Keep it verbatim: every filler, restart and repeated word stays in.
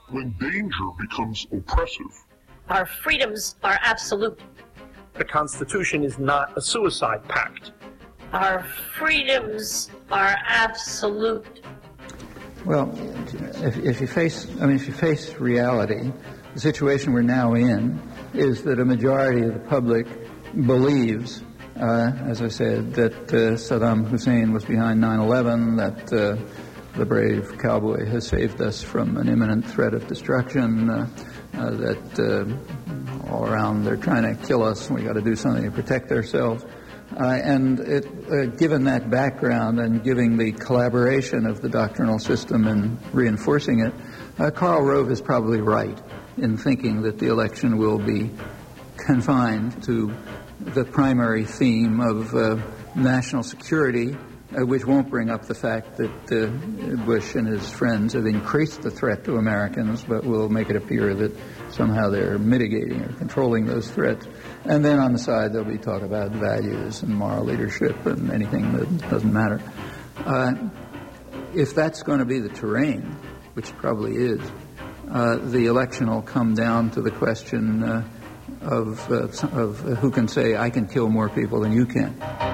when danger becomes oppressive. Our freedoms are absolute. The Constitution is not a suicide pact. Our freedoms are absolute. Well, if, if you face, I mean, if you face reality, the situation we're now in is that a majority of the public believes, uh, as I said, that uh, Saddam Hussein was behind nine eleven, that uh, the brave cowboy has saved us from an imminent threat of destruction, uh, uh, that uh, all around they're trying to kill us and we got to do something to protect ourselves. Uh, and it, uh, given that background and giving the collaboration of the doctrinal system and reinforcing it, uh, Karl Rove is probably right in thinking that the election will be confined to the primary theme of uh, national security, uh, which won't bring up the fact that uh, Bush and his friends have increased the threat to Americans, but will make it appear that somehow they're mitigating or controlling those threats. And then on the side, there'll be talk about values and moral leadership and anything that doesn't matter. Uh, if that's going to be the terrain, which it probably is, uh, the election will come down to the question uh, of, uh, of who can say, I can kill more people than you can.